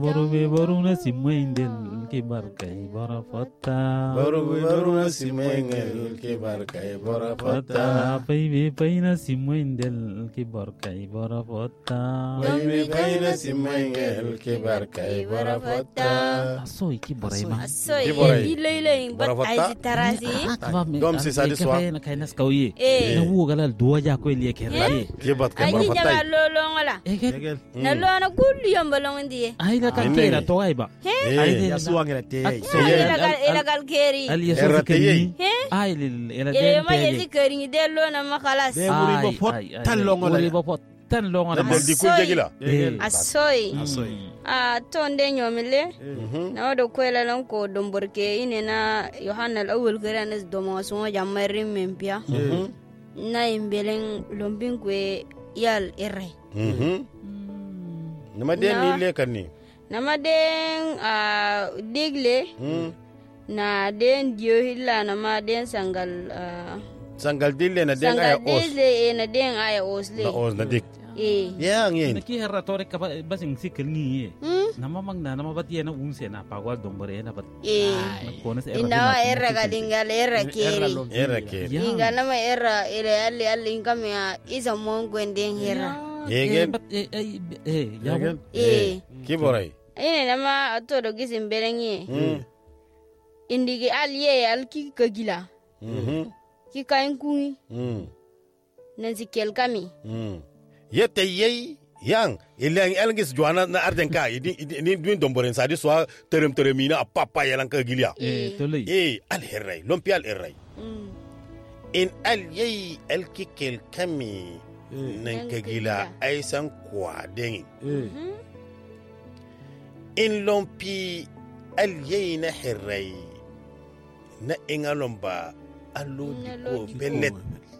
Boruna simwendel ke barkai borafata. Boruna simwendel ke barkai borafata. Baby paina simwendel ke barkai borafata. Baby paina simwendel ke barkai borafata. Asoy ki borayma. Asoy ilele bat ay tarasi. Dom si sadi soa. Na kainas kauye. Na wo galal duwa ja ko liye kerre. Ke bat ka Ay borafata. jama lolo ngala. Na lo na kulli yambalong ndiye. Ay na kan kera to ay ba. Ay ya suwangela te. Elagal keri. Ali yaso keri. Ay lil ela Ele ma yesi keri delo na makalas. De muri bo pot talongo la. Muri bo pot talongo la. Di ku jegila. Asoy. Tonde nyomile. Mhm. Na wado kwela lanko domborke ine na Yohana al-awwal keranes domo so jamari mempia. Na imbeleng lombing kwe yal erre. Nama den ni le kan ni. Nama den digle na den dio hilla nama den sangal Sangal dille na den aya os. digle na den aya osle. Na os na dik. Na Ngin. ki herra tore ka basing sikil ni. Nama magna nama batiya na unse na pagwal dombore na bat. Konas Ina erra galingal erra keri. Era ke. Inga nama erra ile ali inkamia isa mongo den herra. Yegen. Ya. Ki boray. Ine nama atodo gisim belengi. Indigi aliye alki kagila. Ki kain kungi. Nansi kelkami. Yete yey yang ilang elngis juana na arden ka ni dwin domboren sadi so terem ina papa yalan ka gilia. Tolay. Al herray lompi al herray. In al yey el kikel kami nan ka gila ay san kwa den. In lompi al yey na herray na ingalomba allo ko bellet.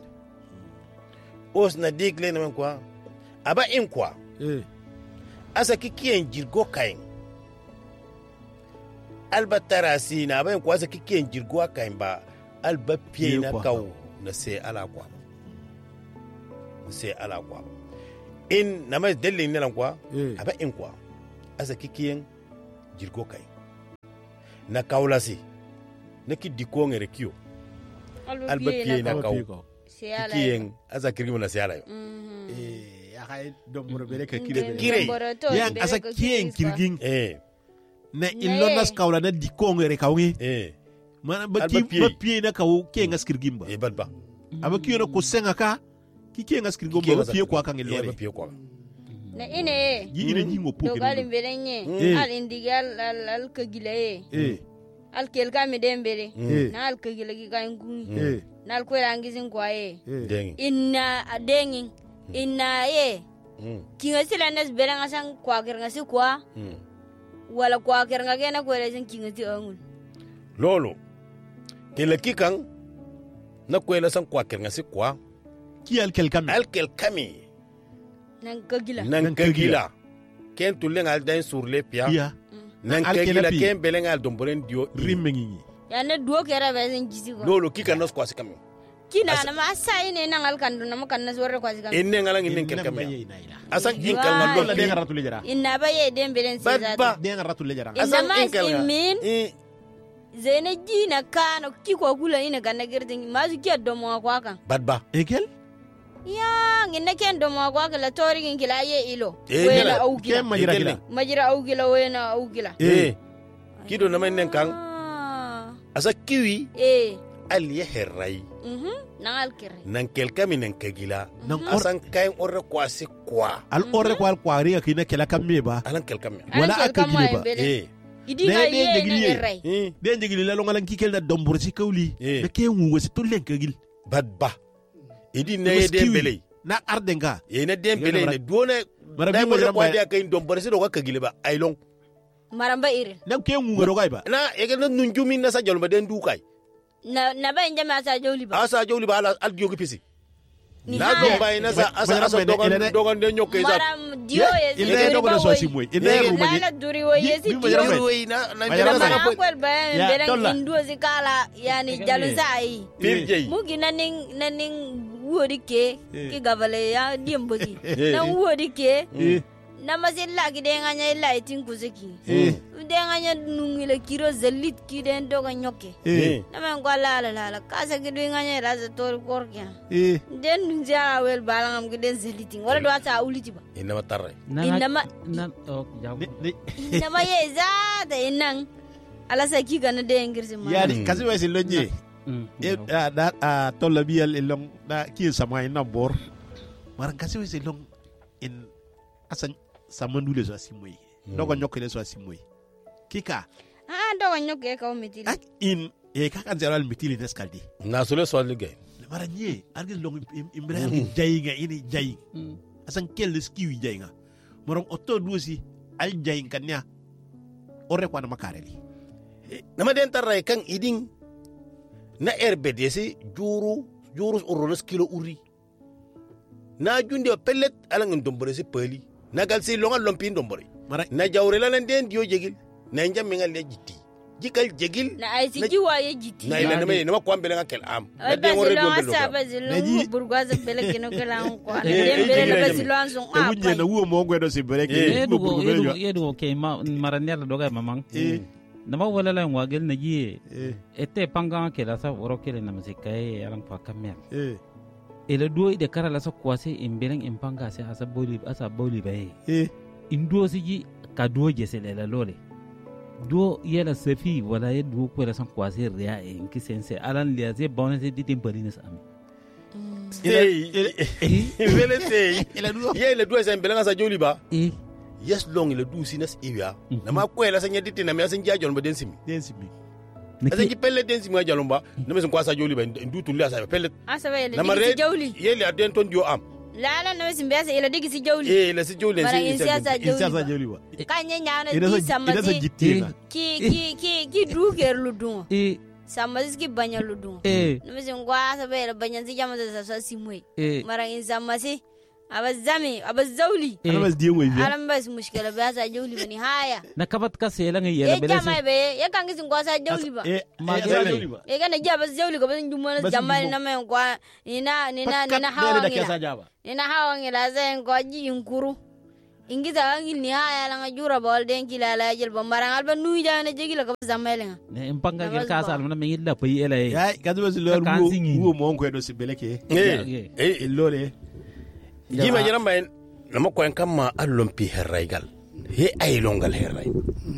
Os na digle na kwa aba in kwa asa kikiyen jirgo kain alba tarasi na aba in kwa asa kikiyen jirgo kain ba alba pie na kaw na se ala kwa in na mai dalilin ne lan kwa aba in kwa asa kikiyen jirgo kain na kawlasi na ki diko ngere kiyo alba pie na kaw kikiyen asa kirgi na se ala yo domboro bere ka kire Yang asa kien kirgin na illonas kawla na dikongere kawngi mana bati na kaw kien as kirgin ba badba aba kiyo ko senga ka ki kien as kirgin ba pie ko kan illore na ine yini jingo poke dogal belenye al indigal al kagile al kelkami dembere na al kagile ki kain kungi na al kwela ngizin kwae inna adengin inna kinga sila nas berang asang kwakir ngasi kwa wala kwakir ngagena kwela sing kinga ti angul lolo kele kikang na kwela sang kwakir ngasi kwa ki al kami nang kagila ken tulen al dain sur le pia nang kagila ken beleng al domboren dio rimengi ya ne duo kera bezen jisi ko lolo kika nos kwasi kami kina na masa ine nangal kandu na makanna suara kwasi kami inne ngalang inne kel kami asan inkal ngal la de ngaratu le jara inna baye dembelen badba de ngaratu le jara asan inkal inkal zene jina kano kiko gula ina ganna girdin mazu kiya domo kwa kan badba ekel ya nginne ken domo kwa kala tori ngin kila ye ilo wena augila majira augila wena augila kido na men kan asa kiwi al yeherai nangal kire nan kelkami nan kagila asan kain orre kwasi kwa al orre kwa al kwari akina kela kamme ba alan kelkami wala akagile ba idinga ye de njigili la longalan kikel da dombor ci kawli da ke wu wasi to len kagil badba idi ne dembele na ardenga na dembele ne dona marabi mo jara ba dia kain dombor ci do ka kagile ba aylong maramba ire na ke wu ngoro ba na ege na nunjumi na sa jolba den dukai na ba njama asa jawli ba al diogi pisi na do bay na sa asa dogon de nyokke za maram dio ye ile dogon so si moy ile ru ma la duri wo ye si dio we na na kwel ba beren indu zikala yani jalun sai pirje mugi naning wodi ke ki gavale ya diembogi na wodi ke namasilla gidenganya illa itin kuzeki denganya nungile kiro zalit kiden doga nyoke namen gwala la kasa gidenganya raza tor korkya den nja wel balangam giden zalitin wala do ata uliti ba inama tarre inama ye zata inang ala saki gana dengirsi ma yani kasi wesi lonje da tolla biyal ilong da ki sama ina bor maran kasi wesi long in asan samandule so asimoi dogo nyokele so asimoi kika dogo nyoke ka umetili in kaka zeral mitili neskaldi na sole so ligay maran ye argis long ibrahim jayinga ini jayi asan kel skiwi jayinga maran otto duosi al jayin kanya ore kwa na makareli nama den tarray kan idin na RBDC juru uronos kilo uri na junde pellet alang ndombore si peli na galsi longal lompin ndombore na jawrela nan den dio jegil na njamingal le jitti jikal jegil na ay si jiwa ye jitti na ila nama kwa mbele ngakel am na den wore do belo burgwaza bele kino kala ko den bele na basilo anson a pa na wo mo ngwedo si bele yedo ke maranela doga mamang nama wala la ngwagel na ji ete panga ke la sa woro ke na musika e alang pa kamel ele do de kara la sa kwase imbeleng impanga se asa boli ba indo si ji ka do je se la lole do yela sefi wala ye do ko la sa kwase ria en ki sense alan lia se bonne se ditim balines am vele sei ele do se imbeleng asa joli ba yes long le du sinas iwia na ma kwela sanya diti na me asin jajon ba densimi asin ki pelle densimi ga jalomba na me sin kwasa joli ba ndu tulla sa pelle asa ba le joli yele aden ton dio am la me sin biasa ele digi si joli le si joli insiasa joli ba kanya nyana di samadi ki du ker ludun samadi ki banya ludun na me sin kwasa ba ele banya si jama sa simwe mara insamasi abazami abazawli alabas diyo yi alambas mushkila ba sa jawli bani haya na kabat ka se lan yela bele jama be ya kan gisin kwasa jawli ba e kana jaba jawli ko ban jumma jama na men kwa nina hawangila zen ko ji inkuru ingiza angil ni haya la jura bol den kila la jel ba marang alba nuy jana jegila ko zammelenga ne impanga gel ka sal na me yilla pay elay ya kadu was lo wo mo ko do si beleke lole jima jiran bayan na makoyan kama allon pi herraigal he ay longal herrai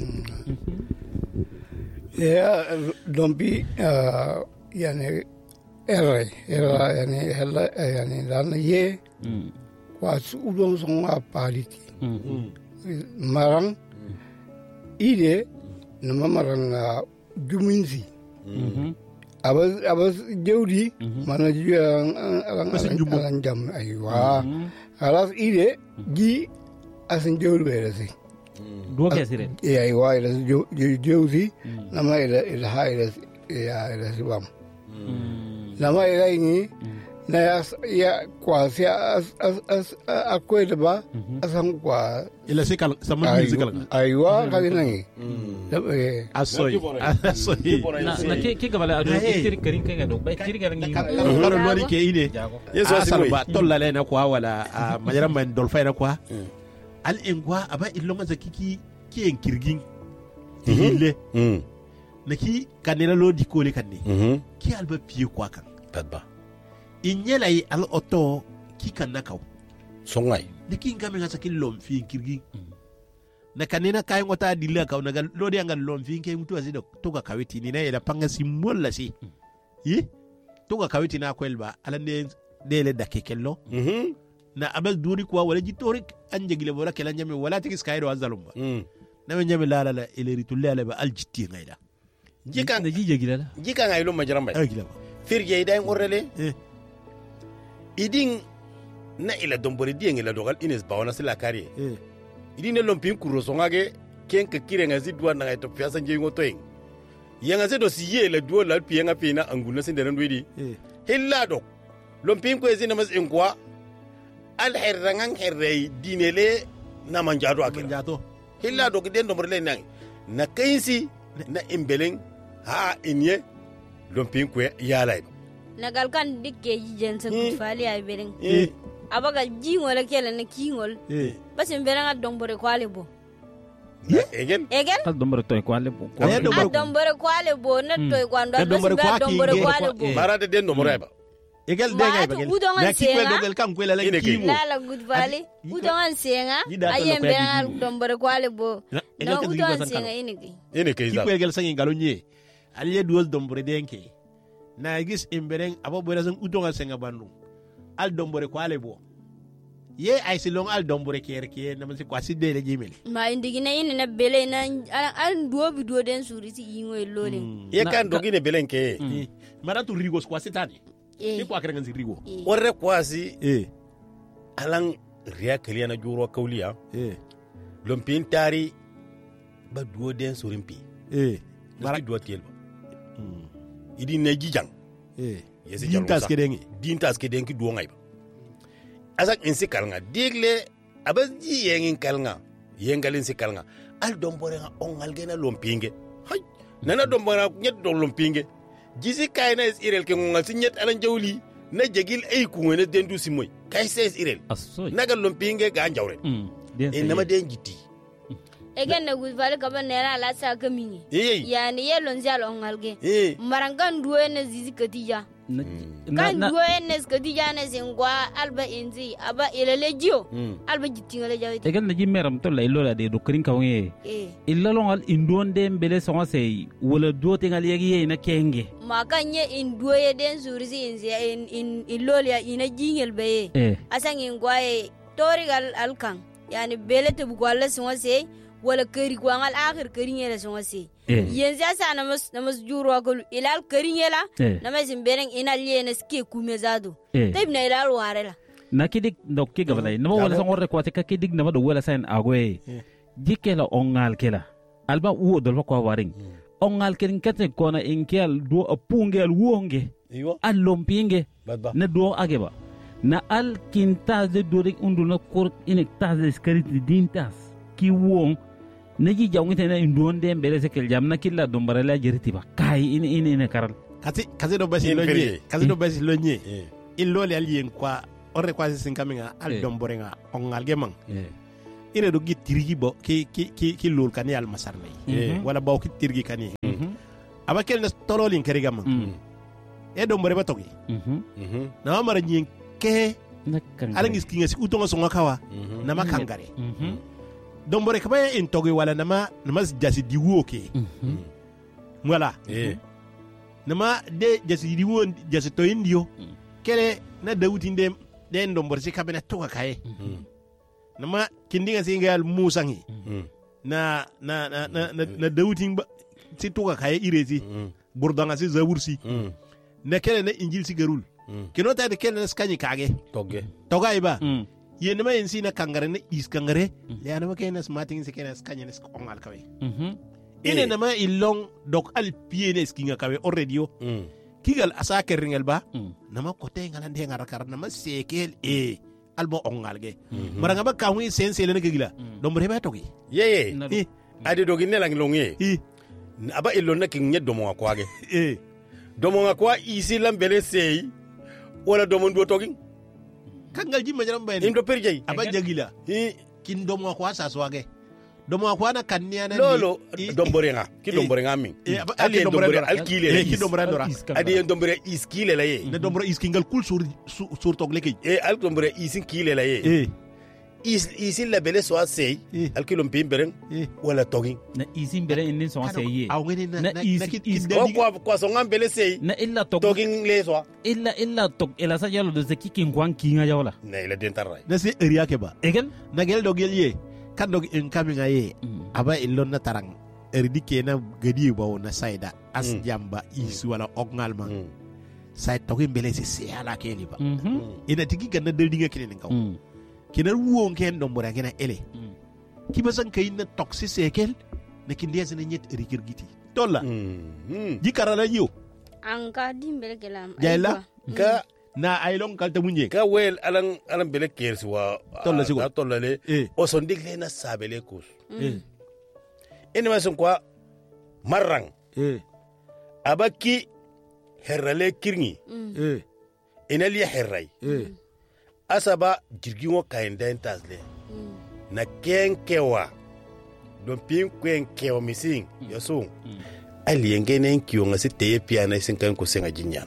ya dombi yani herrai yani hella yani dan ye was udon son apaliti marang ide na marang juminzi abas jawdi mana alang jam aywa alas ide ji asin jawdi berasi dua kesire aywa ila jawdi nama ila haila ila sibam nama ila ini na ya kwasi akwede ba asan kwa ila sikal samun sikal aywa kalinangi asoy na ke gabala ado kiri karin kan do bay kiri garan ngi karo lori ke ide yeso asal ba tolla le na kwa wala majara man dol fay na kwa al engwa aba ilonga zakiki ki en kirgin hille na ki kanela lo di ko le kanne ki alba piye kwa kan padba inyela yi al oto ki kan nakaw songay de ki ngam nga sakil lom fi kirgi na kanena kay ngota dilla kaw nagal lodi ngal lom fi kay mutu azido to ga kawiti ni na ila panga simbol la si yi to ga kawiti na kwelba ala ne dele dakekello na abal duri kwa wala jitorik anjegile wala kala nyame wala tikis kayro azalumba na me nyame la ile ritulle ala ba aljitti ngayda jikan na jijegile la jikan ay lo majramba firje idan orrele idin na ila dombori di ngila dogal ines bawana sila kari idin lom pin kuro songage ken ka kire ngazi duwa na to fiasa nje ngoto ing yanga se do siye la duwa la pienga pina anguna sinde ran wedi hilla do lom pin ko ezina mas engwa al herrangan herrei dinele na manjado akira hilla do den dombori le nang na kainsi na imbeleng ha inye lom pin ko yala nagal kan dikke jijen sa fali ay bereng abaga jingol kele na kingol basim beranga dombore kwale bo Egen al dombore toy kwale bo dombore kwale bo na toy kwando dombore kwale bo marade den dombore ba egel de ngay bagel na ki ko dogel kan ko la ki la good valley udongan senga ayem beranga dombore kwale bo na udongan senga iniki ki ko egel sangi galonye aliye duol dombore denke na gis imbereng abo bora sang udongan senga bandu al dombore kwale bo ye ay silong al dombore kerke na man si kwasi de jimeli ma indigina ina na bele na al duobi duo den suri si ingo lole ye kan dogine belenke maratu rigos kwasi tani ni kwa krenga rigo orre kwasi alang ria kelia na juro kaulia lompin tari ba duo den surimpi mara duo tielba idi ne jijang yesi dintas kedengi duo ngai asak insi kalnga digle abaji yengin kalnga yengalin si kalnga al dombore nga ongal gena lompinge hay nana dombora nyet do lompinge jisi kayna is irel ke ngal si nyet alan jawli na jegil ay ku ngene dendu si moy kay ses irel nagal lompinge ga njawre nama den jiti egen na gudvale ka banera la sa kamini yani yelon zalo ongalge marangan duwe na zizi katija kan duwe na katija na singwa alba inzi aba ilalejo alba jitinga le jawi egen na jimeram to la ilola de do krin kawye illalo al indonde mbele songa sei wala do tengal yegi na kenge makanye induwe den surisi inzi in ilolia ina jingel be asang ingwae torigal alkan yani bele te bugwala songa sei wala kari ko angal akhir kari ngela so ngasi yenza sa namas juro ko ilal kari ngela namas bereng inal yene ski kumezado tayib na ilal warela nakidik dokki gabalay namo wala sa ngorre ko ka kidik namo do wala san agwe jikela ongal kela alba uwo dol ko waring ongal ken kete kona inkel do apungel wonge al lompinge na do ageba na al kinta de do rek undu na kor inek tas de skariti dintas ki wong naji jawngite na indonde mbele sekel jamna killa dombare la jeriti ba kai in karal kasi do basi lonye il loli al yen kwa orre kwasi sinkaminga al dombore nga ongal gemang ine do gitirgi bo ki lol kani al masarne wala baw ki tirgi kani aba kel na tololin keri gamang e dombore ba togi na mara nyin ke alangis kinga si utonga songa kawa na makangare dombore kabaya in togi wala nama jasi diwo ke wala nama de jasi diwo jasi to indio kele na dawuti ndem den dombore si kabena toga kaye nama kindinga singal musangi na dawuti si toga kaye irezi burdanga si zawursi na kele na injil si garul kino ta de kele na skani kage toga iba yene ma ensi na kangare na is kangare ya na ma kena smarting se kena skanya na ongal kawe ine na ma ilong dok al piene skinga kawe already kigal asa keringel ba na ma kote ngalande ngarakar na ma sekel albo ongal ge maranga ba kawi sense le na gigila dombre ba togi ye ade dogi ne lang longe aba ilon na king nyed domo akwa ge domo akwa isi lambele sei wala domo ndo togi kangal jimma jaram bayni indo perjay aba jagila kin domo ko asa swage domo ko na kanniya na lolo domborenga ki domborenga min ali dombore alkile ki dombore ndora adi dombore iskile la ye na dombore iskingal kul sur tok leke al dombore iskile la ye isin la bele so asay alkilom pimberen wala togi na isin bere inin so asay ye na isin ko so ngam bele sey na illa togi le so illa tok ela sa yalo de kikin kwan kinga jawla na ila den taray na se area ke ba egel na gel dogel ye kan dog in kaminga ye aba illon na tarang erdike na gadi ba na saida as jamba isu wala ognalma say togi bele se ala ke liba ina tigi ganna deldinga kinen ngaw kina wuon ken dombora kena ele kibasan kay na toxi sekel na kindia sene nyet rikir giti tolla jikara la yo anka dimbele kelam jayla ka na aylon kalta munye ka wel alan bele kersi wa tolla sigo tolla le o son digle na sabele kus ene ma son kwa marrang abaki herrale kirngi ina li herray asaba jirgin wa kayan da tasle na kenkewa don pin kenkewa misin yaso ali yengene kiyo ngasi teye piana sin kan ko senga jinyan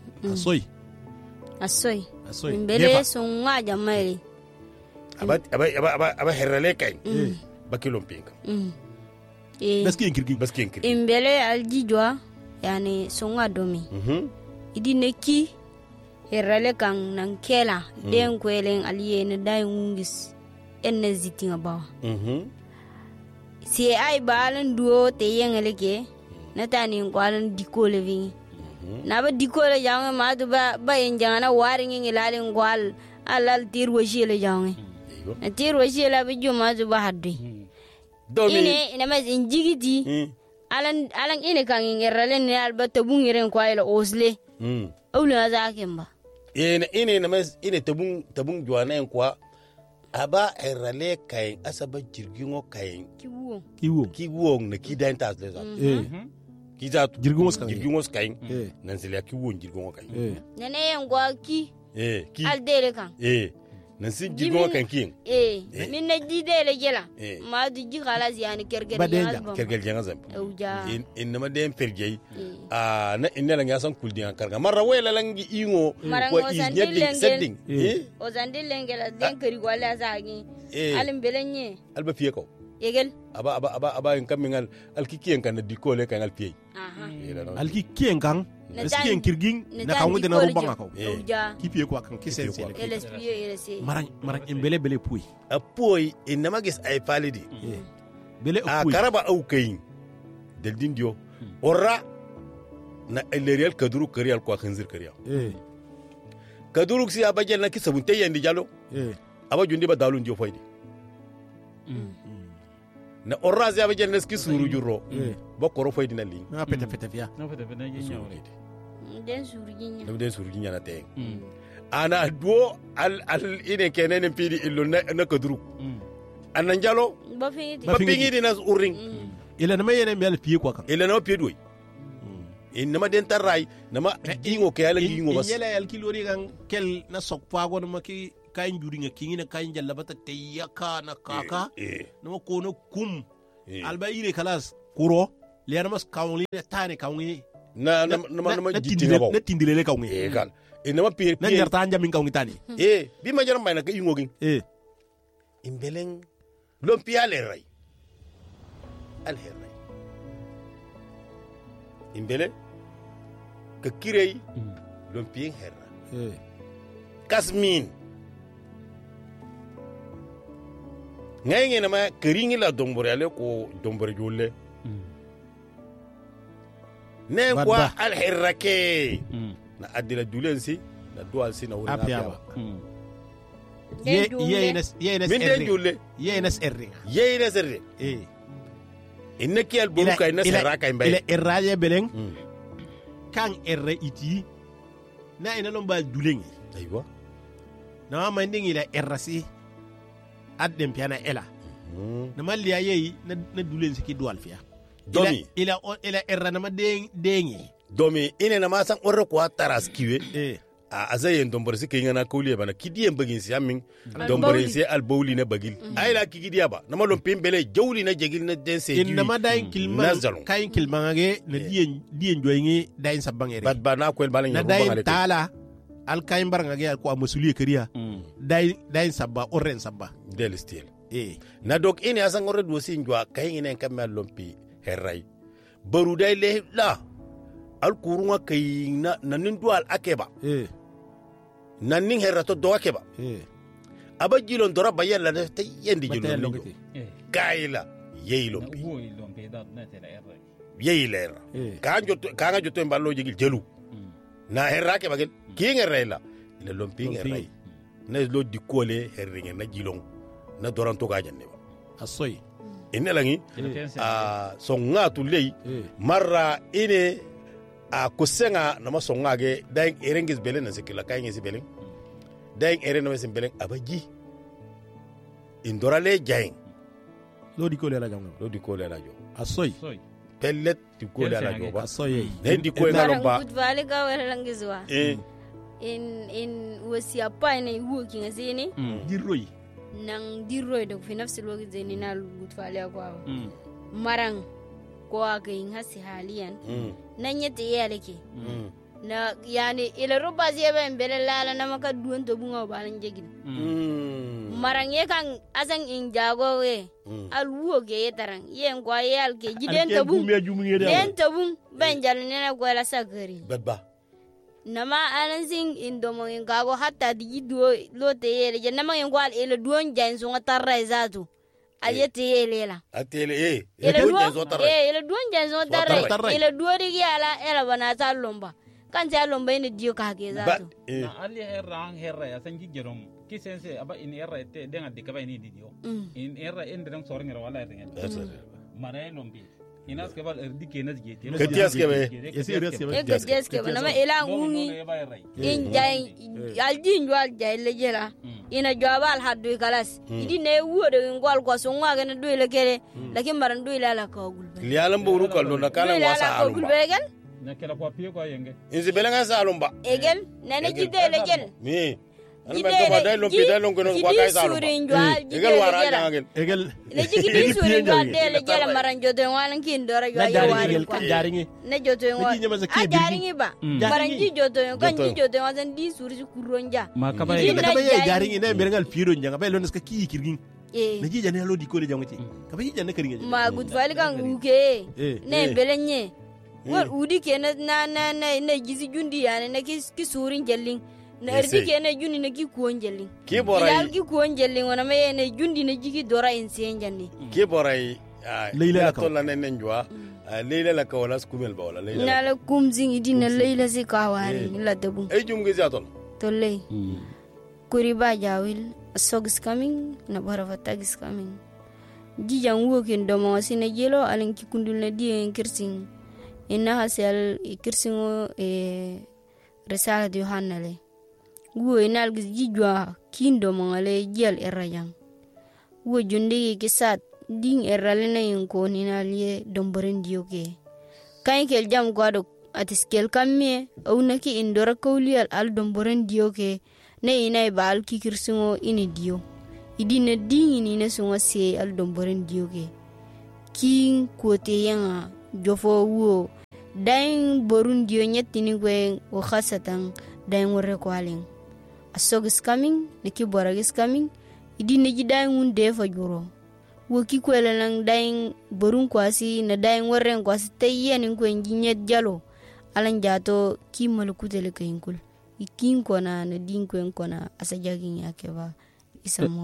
asoy mbele sunga jamari aba herale kay bakilom pinka baskin kirgi imbele aljijwa yani sunga domi idi neki herale kan nan kela den kwelen aliye ne dai ngis enne zitinga ba si ay balan duo te yengeleke natani ngwalan dikole vingi na ba dikole jange ma do ba enjana waringi ngilale ngwal alal tirwo shile jange na tirwo shile ba juma do ba hadde ine ina ma injigiti alan ine kan ngerale ne alba tabungiren kwaila osle awla zakemba ine na ma ine tabung juana en kwa aba erale kain asaba jirgingo kain kiwo na kidan tas le za kiza jirgingo kain nan sele kiwo jirgingo kain nene ngwa ki aldele kan nan sin jirgingo kan kin min na didele jela ma du ji khalas yani kergel janga zam in nama den perjey na inna la ngasan kuldian karga marra wela langi ingo ko is setting o zandil lengela den kari wala zagi alim belenye alba fiye ko yegel aba en kamingal alkikien kan dikole kan alpiye alkikien kan eski en kirgin na kan wudena rubanga ko kipiye ko kan kisen sele marang embele bele puy apoy inama gis ay palidi bele puy karaba au kayin del dindio ora na elerial kaduru karial ko khanzir kariya kaduru si abajel na kisabunte yandi jalo aba jundi ba dalun jo faydi na ora si abajel na skisuru juro ba koro faydi na li na pete via den surginya na te ana duo al ine kenene pidi illo na kaduru anan jalo ba fingi dina uring ila na mayene mbel piye ko kan ila na piye doy nama den taray nama ingo ke ala ingo bas yela al kilori kan kel na sok pago na ki kain juri nga kingina kain jallabata tayaka na kaka nama ko no kum alba ire kalas kuro le mas kawli tane kawli na jittinga baw na tindilele kawli kan nama piye na jarta jamin kawli tani bi ma jaram bayna ka ingo gin imbeleng lom piale ray al herray imbele ka kirey lom pieng herra kasmin ngay na ma keringi la dombore ale ko dombore jolle ne kwa al herra ke na adila dulensi na dualsi na wona apiaba yenes erri inna ki al bulu kay na sera kay mbay ile erraje beleng kan erre iti na ina lomba dulengi aywa na ma ndingi la errasi addem piana ela na malliya yeyi na dulensi ki dual fiya domi ila erra na ma dengi domi ine na ma san orre ko taras kiwe azayen dombore si kay ngana kawliye bana kidiyem bagin si amin dombore si al bawli na bagil ay la kigidiya ba na malom pimbele jawli na jegil na dense in na ma dayin kilma kayin kilma ngage na diyen joyingi dayin sabangere bad ba na ko el bala na dayin tala al kayin bar ngage ko amasuliye kariya dayin sabba orren sabba del stil na dok ine asan orre do si njwa kayin ine kamel lompi herray baru day le la al kurunga kay na nin dual akeba nan nin herrato do akeba aba jilon dora bayalla na te yendi jilon kayla yeylo yeyler ka joto mballo jigil jelu na herra ke bagel ki ngerela le lompi ngeray na lo dikole herringe na jilon na doran to ga janne asoy ine langi so ngatu lei marra ine kusenga na masonga ge daing erengis belen na sikila kaingi si belen daing eren na sin belen abaji indorale jaing lo di ko le la jo asoy pellet di ko le la jo ba asoy ne di ko na lomba vale ga wala langizwa in wasiapa ina yuki ngazini diroi nang diroi da fi nafsi lokaci zeni na gutfaliya kwa marang kwa ga yin hasi haliyan nan yata iyalake na yani ila ruba zai ba mbele lala na maka duwan to bunga balan jegin marang ye kan asan in jago we alwo ge tarang ye ngwa ye alke giden to bun den to bun banjal ne na gwala sagari badba nama anansin indomo in gago hatta di duo lote ye je nama in gwal ila duon jan so ngatarra zatu ayete ye lela atele ila duon jan so tarra ila duo digi ala ela banata lomba kan ja lomba ina dio ka ge zato na ali herra ya sanji jerom kisense aba in herra te denga dikaba ini dio in herra endram sorngira wala renga mara lombi inas ke bal dike nas ge te ketias ke be ketias ke be nama ela ngungi in jay aljin wal jay le jela ina jawal haddu kalas idi ne wude ngol ko so ngaga na duile kele lakin maran duile la ko gulbe lialam buru kallo na kala wasa alumba na kala ko piyo ko yenge inzi belenga sa alumba egel nana jide le gel mi alumba ko badai lompi dai longo no kwa kai sa alumba egel wara jangen egel ne jigi di surin jwa de le gel maran jodo walan kin dora yo ya wari ko jaringi ne jodo wa jaringi ba maran ji jodo kan ji jodo wasan di suri kuronja ma ka ba ye jaringi ne merengal piro njanga ba lones ka ki kirgin ne ji jane lo di ko de janguti ka ba ji jane karinga ma good fali kan uke ne belenye wal udi ke na gizi jundi yani na ki surin jellin na erdi ke na jundi na ki kuon jellin ki borai ki kuon jellin wana me ne jundi na jigi dora insen janni ki borai leila to la nen njwa leila la ka wala skumel ba wala leila na la kumzing idina leila si kawari la debu ay jum ge zatol to lei kuriba jawil sog is coming na barafa tag is coming jijan wokin domo sine jelo alen ki kundul na die kirsin inna hasel kirsingo risala di Yohanale wo inal gijwa kindo mangale jel erayang wo jundi kisat ding erale na yinko ninaliye domboren dioke kain kel jam gwado atiskel kamme au naki indora kawlial al domboren dioke ne inay bal ki kirsingo ini dio idina ding ini ne sunga se al domboren dioke king kote yanga jofo wo dain borun dio nyetini gwe o khasatan dain wore kwalin asog is coming neki borag is coming idi neji dain unde fa juro wo ki kwela lang dain borun kwasi na dain wore kwasi tayyen ko nginyet jalo alan jato ki malukutele kayinkul ikin kona na din ko kona asajagin yake ba isamo